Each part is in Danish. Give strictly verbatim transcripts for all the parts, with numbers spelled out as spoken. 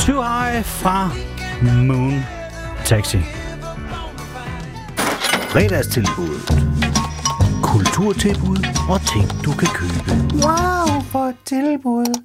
Too High fra Moon Taxi. Fredagstilbud. Kulturtilbud og ting, du kan købe. Wow, for et tilbud.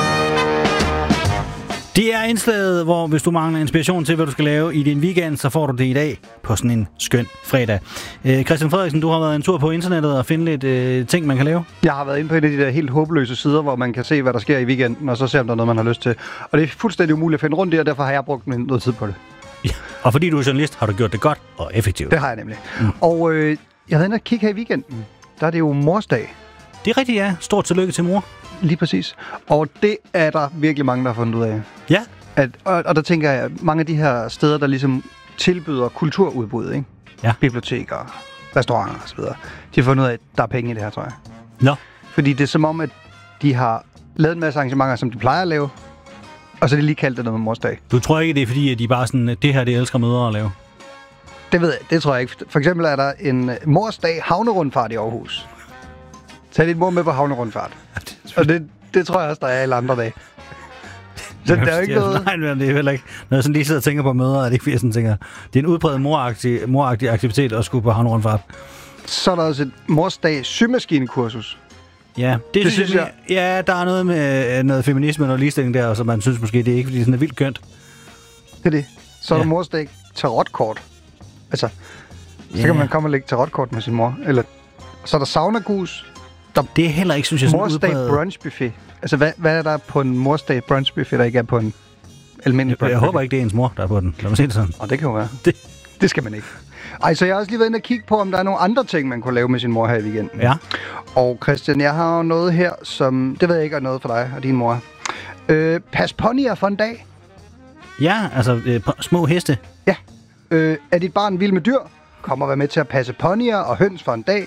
Det er indslaget, hvor hvis du mangler inspiration til, hvad du skal lave i din weekend, så får du det i dag på sådan en skøn fredag. Øh, Christian Frederiksen, du har været en tur på internettet og finde lidt øh, ting, man kan lave. Jeg har været inde på en af de der helt håbløse sider, hvor man kan se, hvad der sker i weekenden, og så se, om der er noget, man har lyst til. Og det er fuldstændig umuligt at finde rundt i, og derfor har jeg brugt noget tid på det. Ja, og fordi du er journalist, har du gjort det godt og effektivt. Det har jeg nemlig. Mm. Og øh, jeg havde inde og kigge her i weekenden. Der er det jo morsdag. Det er rigtigt, ja. Stort tillykke til mor. Lige præcis. Og det er der virkelig mange, der har fundet ud af. Ja. At, og, og der tænker jeg, mange af de her steder, der ligesom tilbyder kulturudbud, ikke? Ja. Biblioteker, restauranter osv., de har fundet ud af, at der er penge i det her, tror jeg. Nå. Fordi det er som om, at de har lavet en masse arrangementer, som de plejer at lave, og så er de lige kaldt det noget med morsdag. Du tror ikke, det er fordi, at de bare sådan, det her, det elsker mødre at lave? Det ved jeg, det tror jeg ikke. For eksempel er der en morsdag havnerundfart i Aarhus. Tag dit mor med på havnerundfart. Og det, det tror jeg også, der er alle andre dage. Så der er jo ikke noget... Nej, men det er heller ikke. Når jeg sådan lige sidder og tænker på mødre, er det ikke fordi, jeg sådan tænker, det er en udpræget moragtig, moragtig aktivitet at skulle på havnerundfart. Så er der også et morsdag symaskinekursus. Ja, det, det synes jeg. jeg. Ja, der er noget med noget feminisme og noget ligestilling der, så man synes måske, det er ikke, fordi det sådan er vildt kønt. Det er det. Så er ja. der morsdag tarotkort. Altså, så ja. kan man komme og lægge tarotkort med sin mor. Eller så er der saunagus. Der det er heller ikke, synes jeg, sådan morsdag udbredet. brunchbuffet. Altså, hvad, hvad er der på en morsdag brunchbuffet, der ikke er på en almindelig brunchbuffet? Jeg håber ikke, det er ens mor, der er på den. Lad mig se det sådan. Og det kan jo være. Det, det skal man ikke. Ej, så jeg har også lige været inde og kigge på, om der er nogle andre ting, man kunne lave med sin mor her i weekenden. Ja. Og Christian, jeg har jo noget her, som... Det ved jeg ikke er noget for dig og din mor. Øh, pas ponyer for en dag. Ja, altså øh, små heste. Ja. Øh, er dit barn vild med dyr? Kom og vær med til at passe ponyer og høns for en dag.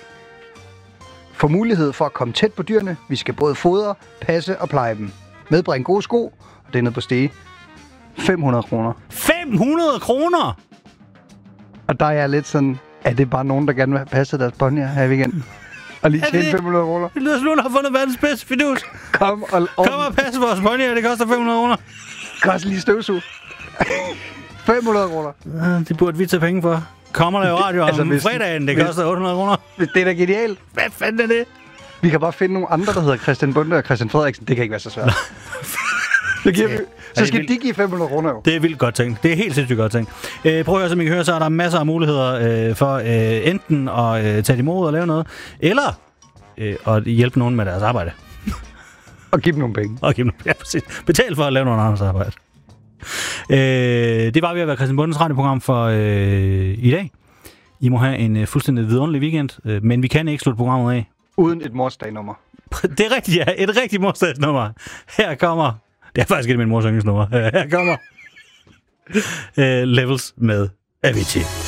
Få mulighed for at komme tæt på dyrene. Vi skal både fodre, passe og pleje dem. Medbring gode sko, og det er nede på Stege. fem hundrede kroner. fem hundrede kroner?! Og der er jeg lidt sådan, er det bare nogen, der gerne vil have passet deres ponyer her i weekenden? Og lige tjene fem hundrede kroner. Det lyder som nogen, der har fundet verdens bedste fidus. Kom og, og, Kom og passe vores ponyer, det koster fem hundrede kroner. Koster lige støvsug. fem hundrede kroner. Ja, det burde vi tage penge for. Kom og lave radio altså, om hvis, fredagen, det hvis, koster otte hundrede kroner. Det er da genialt. Hvad fanden er det? Vi kan bare finde nogle andre, der hedder Christian Bunde og Christian Frederiksen. Det kan ikke være så svært. Det giver vi. Så skal de give fem hundrede kroner jo. Det er vildt godt tænkt. Det er helt sindssygt godt tænkt. Øh, prøv at høre, som I kan høre, så er der masser af muligheder øh, for øh, enten at øh, tage imod og lave noget, eller øh, at hjælpe nogen med deres arbejde. Og give dem nogle penge. Og give dem, ja, præcis. Betal for at lave noget andres arbejde. Øh, det var ved at være Christian Bundes radioprogram for øh, i dag. I må have en øh, fuldstændig vidunderlig weekend, øh, men vi kan ikke slutte programmet af. Uden et morsdagnummer. Det er rigtigt, ja. Et rigtigt morsdagsnummer. Her kommer... Det er faktisk ikke min mors yndlingsnummer. Her kommer uh, Levels med Avicii.